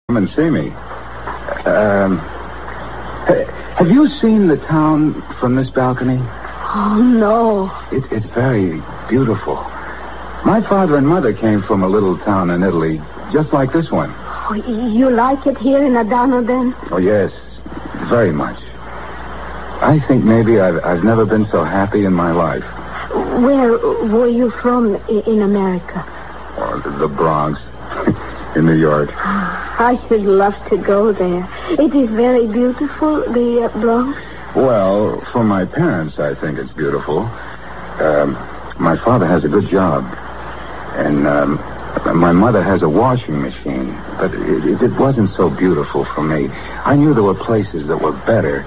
come and see me. Have you seen the town from this balcony? Oh, no. It's very beautiful. My father and mother came from a little town in Italy, just like this one. Oh, you like it here in Adano, then? Oh, yes, very much. I think maybe I've never been so happy in my life. Where were you from in America? Oh, the Bronx, in New York. I should love to go there. It is very beautiful, the Bronx. Well, for my parents, I think it's beautiful. My father has a good job. And my mother has a washing machine. But it wasn't so beautiful for me. I knew there were places that were better.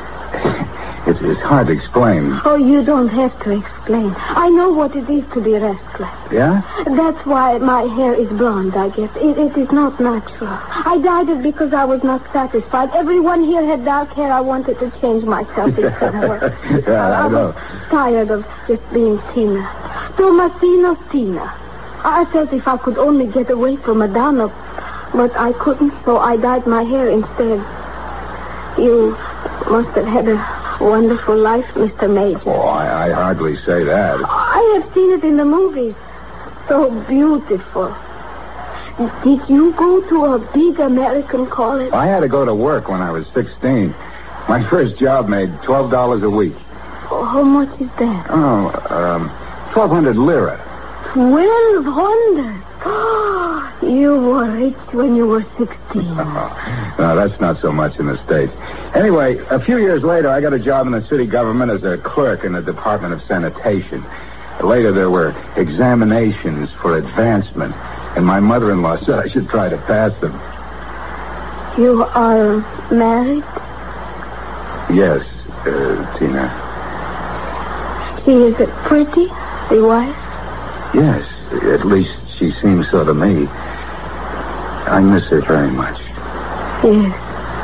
It's hard to explain. Oh, you don't have to explain. I know what it is to be restless. Yeah? That's why my hair is blonde, I guess. It is not natural. I dyed it because I was not satisfied. Everyone here had dark hair. I wanted to change myself in some way. Yeah, I know. I was tired of just being Tina. Tomasino Tina. I felt if I could only get away from Adano, but I couldn't, so I dyed my hair instead. You must have had a wonderful life, Mr. Major. Oh, I hardly say that. I have seen it in the movies. So beautiful. Did you go to a big American college? I had to go to work when I was 16. My first job made $12 a week. Oh, how much is that? Oh, 1,200 lira. 1,200? You were rich when you were 16. No, that's not so much in the States. Anyway, a few years later, I got a job in the city government as a clerk in the Department of Sanitation. Later, there were examinations for advancement, and my mother-in-law said I should try to pass them. You are married? Yes, Tina. She is pretty, the wife? Yes, at least she seems so to me. I miss her very much. Yes.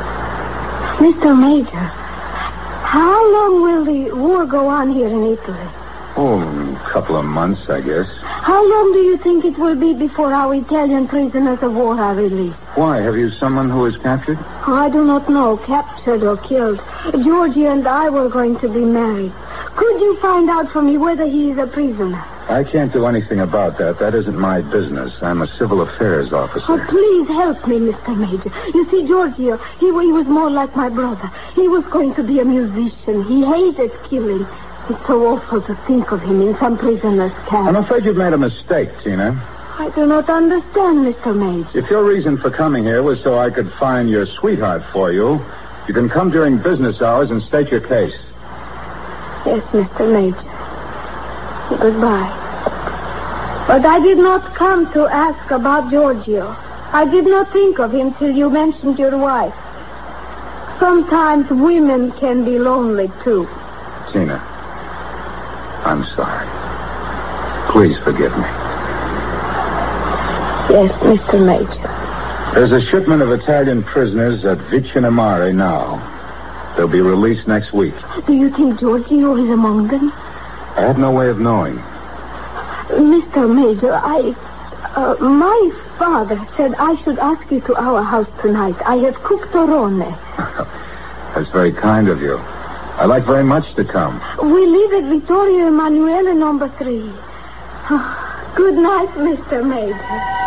Mr. Major, how long will the war go on here in Italy? Oh, a couple of months, I guess. How long do you think it will be before our Italian prisoners of war are released? Why, have you someone who was captured? I do not know, captured or killed. Georgie and I were going to be married. Could you find out for me whether he is a prisoner? I can't do anything about that. That isn't my business. I'm a civil affairs officer. Oh, please help me, Mr. Major. You see, Giorgio, he was more like my brother. He was going to be a musician. He hated killing. It's so awful to think of him in some prisoner's camp. I'm afraid you've made a mistake, Tina. I do not understand, Mr. Major. If your reason for coming here was so I could find your sweetheart for you, you can come during business hours and state your case. Yes, Mr. Major. Goodbye. But I did not come to ask about Giorgio. I did not think of him till you mentioned your wife. Sometimes women can be lonely, too. Tina, I'm sorry. Please forgive me. Yes, Mr. Major. There's a shipment of Italian prisoners at Vicina Mare now. They'll be released next week. Do you think Giorgio is among them? I have no way of knowing. Mr. Major, my father said I should ask you to our house tonight. I have cooked torone. That's very kind of you. I'd like very much to come. We live at Vittorio Emanuele, number 3. Good night, Mr. Major.